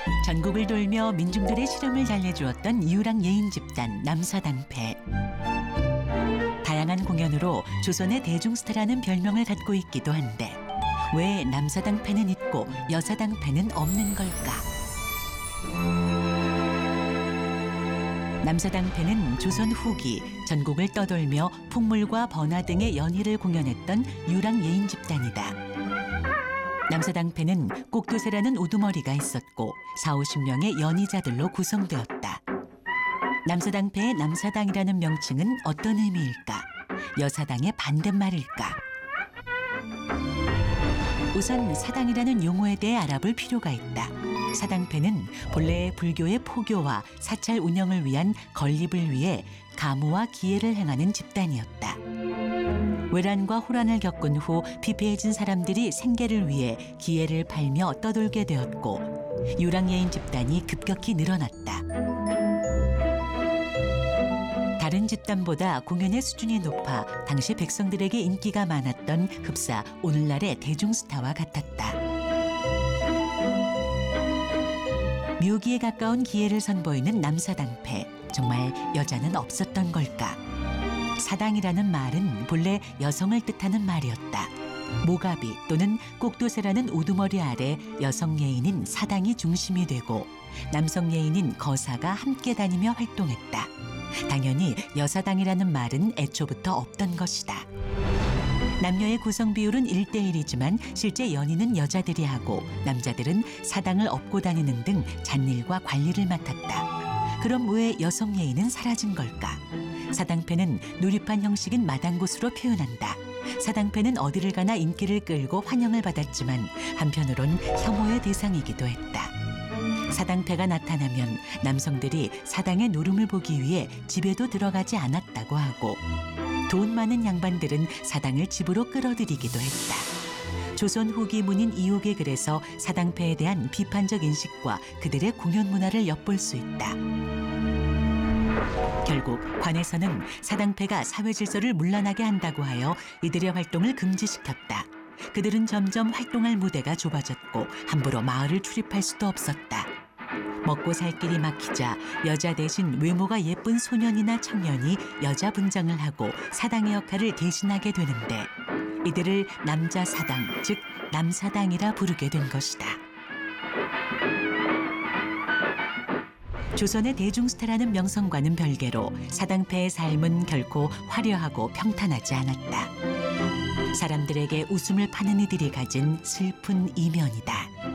전국을 돌며 민중들의 시름을 달래주었던 유랑 예인 집단 남사당패. 다양한 공연으로 조선의 대중스타라는 별명을 갖고 있기도 한데 왜 남사당패는 있고 여사당패는 없는 걸까? 남사당패는 조선 후기 전국을 떠돌며 풍물과 번화 등의 연희를 공연했던 유랑 예인 집단이다. 남사당패는 꼭두새라는 우두머리가 있었고 40~50명의 연희자들로 구성되었다. 남사당패의 남사당이라는 명칭은 어떤 의미일까? 여사당의 반대말일까? 우선 사당이라는 용어에 대해 알아볼 필요가 있다. 사당패는 본래 불교의 포교와 사찰 운영을 위한 건립을 위해 가무와 기해를 행하는 집단이었다. 외란과 호란을 겪은 후 피폐해진 사람들이 생계를 위해 기해를 팔며 떠돌게 되었고 유랑예인 집단이 급격히 늘어났다. 다른 집단보다 공연의 수준이 높아 당시 백성들에게 인기가 많았던 흡사 오늘날의 대중스타와 같았다. 묘기에 가까운 기해를 선보이는 남사당패. 정말 여자는 없었던 걸까? 사당이라는 말은 본래 여성을 뜻하는 말이었다. 모가비 또는 꼭두새라는 우두머리 아래 여성 예인인 사당이 중심이 되고 남성 예인인 거사가 함께 다니며 활동했다. 당연히 여사당이라는 말은 애초부터 없던 것이다. 남녀의 구성 비율은 1:1이지만 실제 연희는 여자들이 하고 남자들은 사당을 업고 다니는 등 잔일과 관리를 맡았다. 그럼 왜 여성 예인은 사라진 걸까? 사당패는 누립한 형식인 마당곳으로 표현한다. 사당패는 어디를 가나 인기를 끌고 환영을 받았지만 한편으론 혐오의 대상이기도 했다. 사당패가 나타나면 남성들이 사당의 노름을 보기 위해 집에도 들어가지 않았다고 하고 돈 많은 양반들은 사당을 집으로 끌어들이기도 했다. 조선 후기 문인 이옥의 글에서 사당패에 대한 비판적 인식과 그들의 공연 문화를 엿볼 수 있다. 결국 관에서는 사당패가 사회 질서를 문란하게 한다고 하여 이들의 활동을 금지시켰다. 그들은 점점 활동할 무대가 좁아졌고 함부로 마을을 출입할 수도 없었다. 먹고 살 길이 막히자 여자 대신 외모가 예쁜 소년이나 청년이 여자 분장을 하고 사당의 역할을 대신하게 되는데 이들을 남자 사당, 즉 남사당이라 부르게 된 것이다. 조선의 대중스타라는 명성과는 별개로 사당패의 삶은 결코 화려하고 평탄하지 않았다. 사람들에게 웃음을 파는 이들이 가진 슬픈 이면이다.